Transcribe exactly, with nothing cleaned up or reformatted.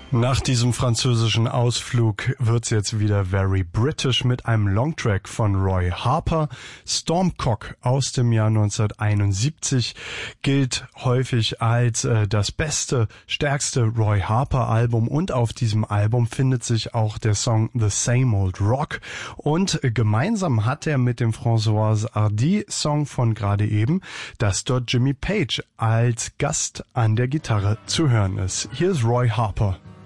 Nach diesem französischen Ausflug wird's jetzt wieder very British mit einem Longtrack von Roy Harper. Stormcock aus dem Jahr neunzehnhunderteinundsiebzig gilt häufig als äh, das beste, stärkste Roy Harper Album, und auf diesem Album findet sich auch der Song The Same Old Rock, und äh, gemeinsam hat er mit dem Françoise Hardy Song von gerade eben, dass dort Jimmy Page als Gast an der Gitarre zu hören ist. Hier ist Roy Harper.